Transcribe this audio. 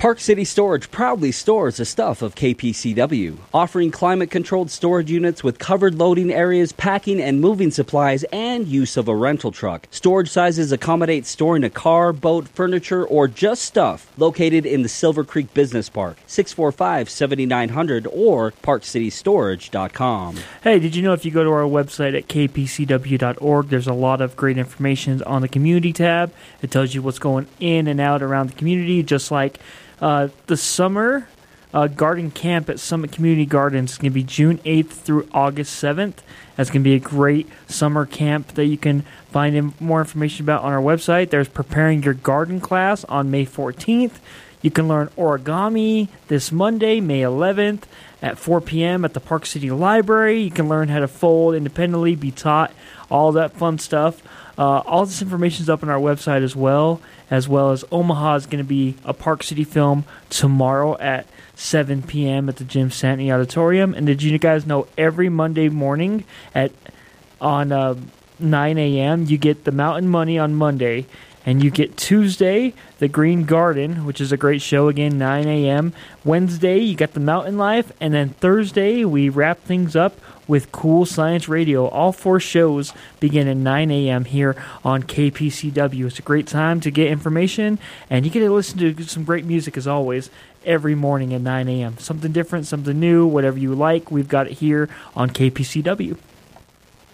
Park City Storage proudly stores the stuff of KPCW, offering climate-controlled storage units with covered loading areas, packing and moving supplies, and use of a rental truck. Storage sizes accommodate storing a car, boat, furniture, or just stuff. Located in the Silver Creek Business Park, 645-7900 or parkcitystorage.com. Hey, did you know if you go to our website at kpcw.org, there's a lot of great information on the community tab. It tells you what's going in and out around the community, just like the summer garden camp at Summit Community Gardens is going to be June 8th through August 7th. That's going to be a great summer camp that you can find more information about on our website. There's Preparing Your Garden class on May 14th. You can learn origami this Monday, May 11th at 4 p.m. at the Park City Library. You can learn how to fold independently, be taught, all that fun stuff. All this information is up on our website as well as Omaha is going to be a Park City film tomorrow at 7 p.m. at the Jim Santney Auditorium. And did you guys know every Monday morning on 9 a.m. you get the Mountain Money on Monday, and you get Tuesday, The Green Garden, which is a great show, again, 9 a.m. Wednesday, you got the Mountain Life, and then Thursday, we wrap things up with Cool Science Radio. All 4 shows begin at 9 a.m. here on KPCW. It's a great time to get information, and you get to listen to some great music, as always, every morning at 9 a.m. Something different, something new, whatever you like, we've got it here on KPCW.